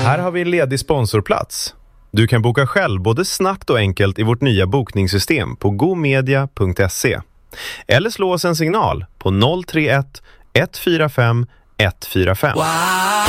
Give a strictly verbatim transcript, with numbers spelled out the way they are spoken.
Här har vi en ledig sponsorplats. Du kan boka själv både snabbt och enkelt i vårt nya bokningssystem på gomedia punkt se. Eller slå oss en signal på noll tre ett ett fyra fem ett fyra fem. Wow.